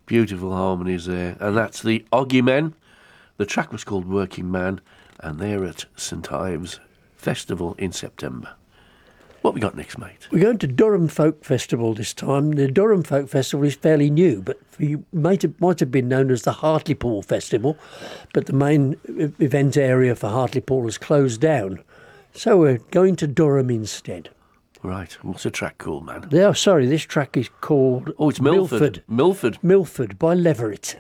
Beautiful harmonies there. And that's the Oggy Men. The track was called Working Man, and they're at St Ives Festival in September. What we got next, mate? We're going to Durham Folk Festival this time. The Durham Folk Festival is fairly new, but you might have been known as the Hartlepool Festival, but the main event area for Hartlepool has closed down. So we're going to Durham instead. Right. What's the track called, man? Sorry, this track is called... Oh, it's Milford. Milford by Leveret.